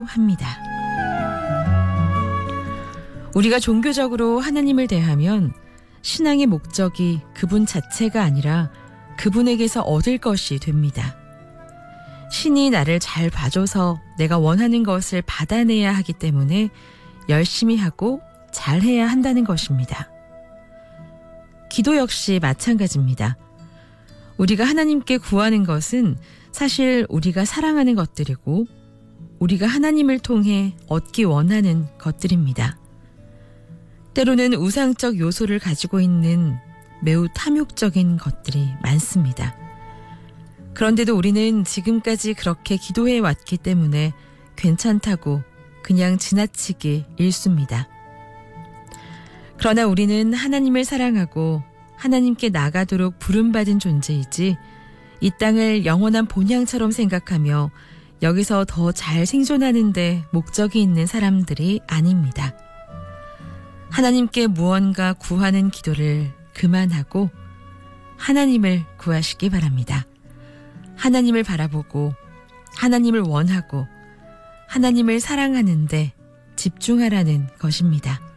합니다. 우리가 종교적으로 하나님을 대하면 신앙의 목적이 그분 자체가 아니라 그분에게서 얻을 것이 됩니다. 신이 나를 잘 봐줘서 내가 원하는 것을 받아내야 하기 때문에 열심히 하고 잘해야 한다는 것입니다. 기도 역시 마찬가지입니다. 우리가 하나님께 구하는 것은 사실 우리가 사랑하는 것들이고 우리가 하나님을 통해 얻기 원하는 것들입니다. 때로는 우상적 요소를 가지고 있는 매우 탐욕적인 것들이 많습니다. 그런데도 우리는 지금까지 그렇게 기도해 왔기 때문에 괜찮다고 그냥 지나치게 읽습니다. 그러나 우리는 하나님을 사랑하고 하나님께 나가도록 부름받은 존재이지 이 땅을 영원한 본향처럼 생각하며 여기서 더 잘 생존하는 데 목적이 있는 사람들이 아닙니다. 하나님께 무언가 구하는 기도를 그만하고 하나님을 구하시기 바랍니다. 하나님을 바라보고 하나님을 원하고 하나님을 사랑하는 데 집중하라는 것입니다.